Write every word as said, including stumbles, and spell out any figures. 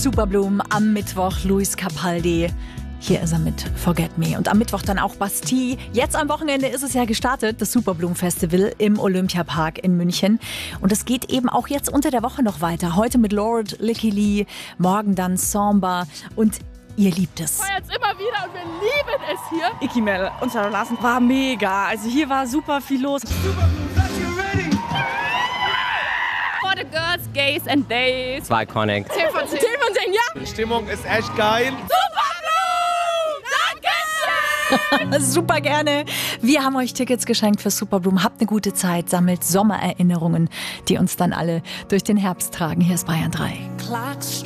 Superbloom am Mittwoch, Luis Capaldi. Hier ist er mit Forget Me. Und am Mittwoch dann auch Bastille. Jetzt am Wochenende ist es ja gestartet, das Superbloom Festival im Olympiapark in München. Und es geht eben auch jetzt unter der Woche noch weiter. Heute mit Lord, Licky Lee, morgen dann Samba. Und ihr liebt es. Wir feiern es immer wieder und wir lieben es hier. Icky Mel und Sarah Larsen war mega. Also hier war super viel los. For the girls, gays and days. Das war iconic. zehn von zehn. zehn von zehn, ja. Die Stimmung ist echt geil. Super gerne. Wir haben euch Tickets geschenkt für Superbloom. Habt eine gute Zeit, sammelt Sommererinnerungen, die uns dann alle durch den Herbst tragen. Hier ist Bayern drei.